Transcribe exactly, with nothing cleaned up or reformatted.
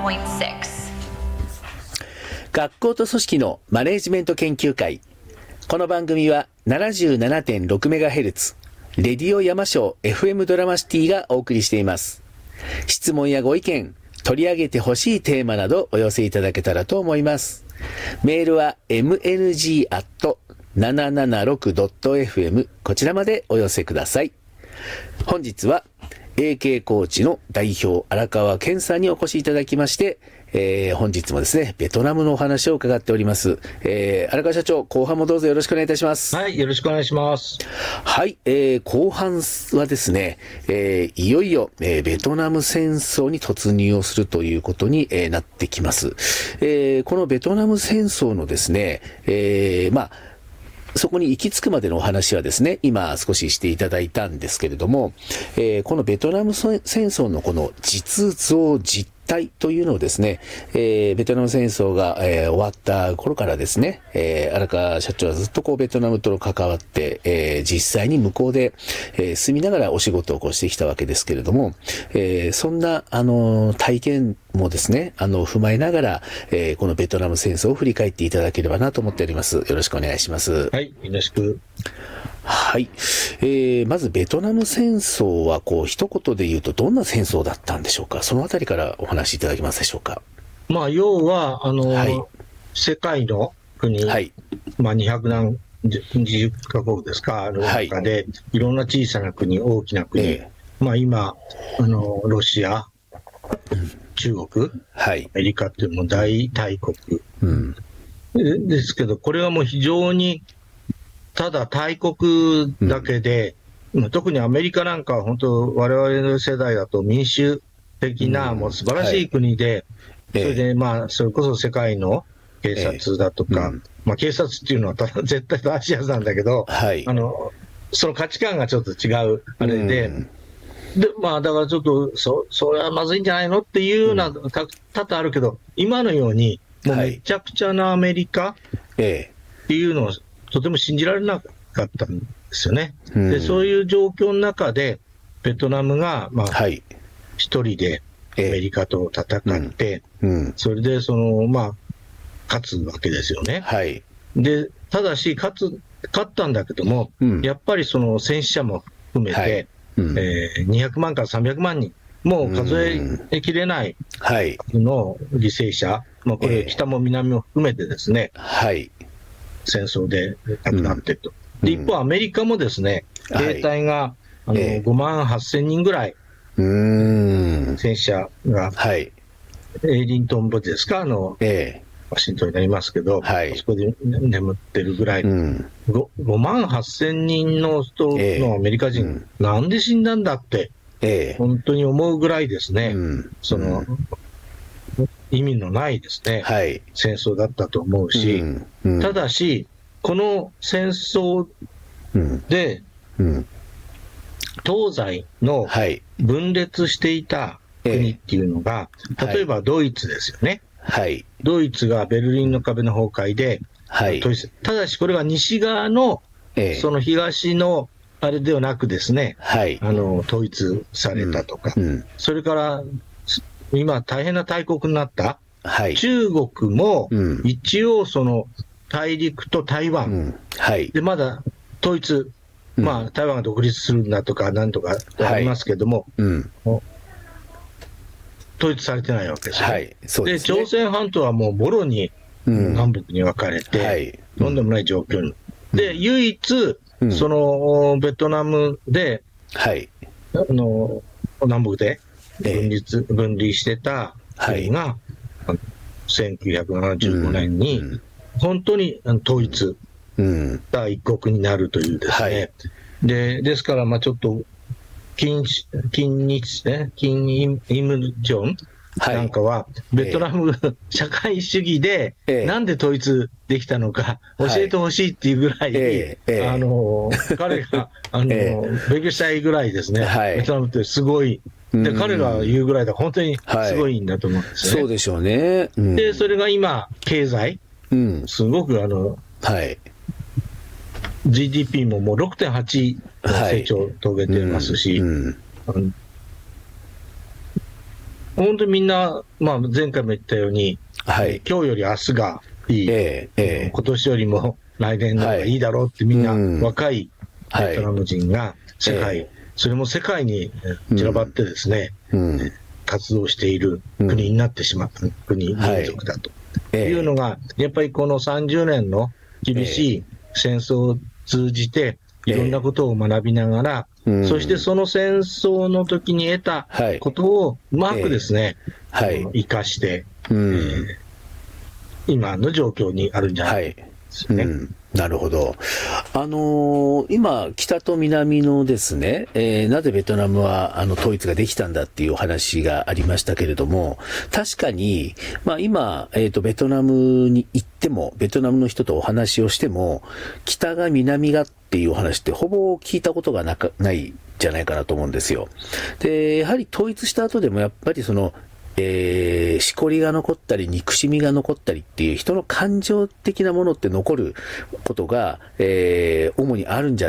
ポイントシックス学校と組織のマネージメント研究会。この番組は ななじゅうななてんろくメガヘルツ レディオ山椒 エフエム ドラマシティがお送りしています。質問やご意見、取り上げてほしいテーマなどお寄せいただけたらと思います。メールは エムエヌジー アット ななななろく ドット エフエム こちらまでお寄せください。本日は エーケー コーチの代表荒川健さんにお越しいただきまして、えー、本日もですねベトナムのお話を伺っております。えー、荒川社長、後半もどうぞよろしくお願いいたします。 はい、よろしくお願いします。 はい、えー、後半はですね、えー、いよいよ、えー、ベトナム戦争に突入をするということに、えー、なってきます。えー、このベトナム戦争のですね、えー、まあそこに行き着くまでのお話はですね、今少ししていただいたんですけれども、えー、このベトナム戦争のこの実像実態というのをですね、えー、ベトナム戦争が、えー、終わった頃からですね、えー、荒川社長はずっとこうベトナムと関わって、えー、実際に向こうで、えー、住みながらお仕事をこうしてきたわけですけれども、えー、そんなあの体験もですね、あの踏まえながら、えー、このベトナム戦争を振り返っていただければなと思っております。よろしくお願いします。 はい、よろしく。 はい、えー、まずベトナム戦争はこう一言で言うとどんな戦争だったんでしょうか。そのあたりからお話しいただけますでしょうか。 まあ要はあの、はい、世界の国、 はい、 まあにひゃくなんじゅっかこくですか、ある中で、はい、いろんな小さな国、大きな国、えー、まあ今あのロシア、中国、はい、アメリカっていうのも大大国、うん、ですけど、これはもう非常にただ大国だけで、うん、特にアメリカなんかは本当我々の世代だと民主的なもう素晴らしい国で、うんはい、それでまあそれこそ世界の警察だとか、ええうんまあ、警察っていうのはただ絶対正しいやつなんだけど、はい、あのその価値観がちょっと違うあれで、うんでまあ、だからちょっとそ、それはまずいんじゃないのっていうような、うん、た多々あるけど、今のように、もうめちゃくちゃなアメリカっていうのは、とても信じられなかったんですよね。うん、でそういう状況の中で、ベトナムが、まあはい、一人でアメリカと戦って、えーうん、それでその、まあ、勝つわけですよね。はい、でただし勝つ、勝ったんだけども、うん、やっぱりその戦死者も含めて、はいうんえー、にひゃくまんからさんびゃくまんにん、もう数えきれないの犠牲者、うんまあ、これ、北も南も含めてですね、えーはい、戦争で亡くなっていると、うん、で一方、アメリカもですね、兵隊が、はい、あのえー、ごまんはっせんにんぐらい、うーん戦死者が、はい、エイリントン墓地ですか、あのえーワシントンになりますけど、はい、そこで眠ってるぐらい、うん、ごまんはっせんにんの人のアメリカ人、えーうん、なんで死んだんだって、えー、本当に思うぐらいですね、うん、その、うん、意味のないですね、はい、戦争だったと思うし、うんうん、ただし、この戦争で、うんうん、東西の分裂していた国っていうのが、えー、例えばドイツですよね。はい、ドイツがベルリンの壁の崩壊で、はい、ただしこれは西側の、ええ、その東のあれではなくですね、はい、あの統一されたとか、うんうん、それから今大変な大国になった、はい、中国も一応その大陸と台湾、うんはい、でまだ統一、まあ、台湾が独立するんだとかなんとかありますけども、はいうん統一されてないわけですよ、はいそうですね、で朝鮮半島はもうもろに南北に分かれて、うんはい、とんでもない状況に、うん、で唯一、うん、そのベトナムで、はい、あの南北で分立、えー、分離してた国が、はい、せんきゅうひゃくななじゅうごねんに本当に統一した一国になるというですね、はい、でですからまあちょっと金日ね、金イムジョンなんかは、ベトナム、えー、社会主義で、なんで統一できたのか、教えてほしいっていうぐらい、えーえー、あの彼があの、えー、勉強したいぐらいですね、はい、ベトナムってすごい、で彼が言うぐらいだ、本当にすごいんだと思うんですね。はい、そうでしょうね。うん、で、それが今、経済、うん、すごくあの、はい、ジーディーピー ももう ろくてんはち の成長を遂げてますし、はいうんうん、 本当にみんな、まあ、前回も言ったように、はい、今日より明日がいい、えーえー、今年よりも来年の方がいいだろうってみんな、はい、若いベトナム人が世界、はい、それも世界に散らばってですね、うん、活動している国になってしまった、うん、国、民族だと、はい、いうのが、やっぱりこのさんじゅうねんの厳しい戦争を通じて、いろんなことを学びながら、えー、そしてその戦争の時に得たことをうまくですね、はい、生かして、うん、えー、今の状況にあるんじゃないですね。はい、うん、 なるほど。あのー、今、北と南のですね、えー、なぜベトナムはあの統一ができたんだっていうお話がありましたけれども、確かに、まあ今、えっと、ベトナムに行っても、ベトナムの人とお話をしても、北が南がっていうお話ってほぼ聞いたことがなか、ないじゃないかなと思うんですよ。で、やはり統一した後でもやっぱりその、えー、しこりが残ったり憎しみが残ったりっていう人の感情的なものって残ることが、えー、主にあるんじゃ